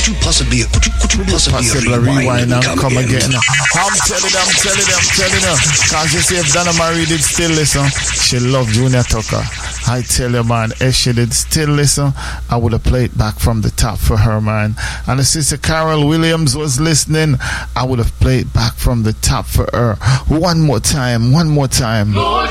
you possibly rewind and come again? I'm telling them. Cause you see, if Donna Marie did still listen, she loved Junior Tucker. I tell you, man, if she did still listen, I would have played back from the top for her, man. And if Sister Carol Williams was listening, I would have played back from the top for her. One more time.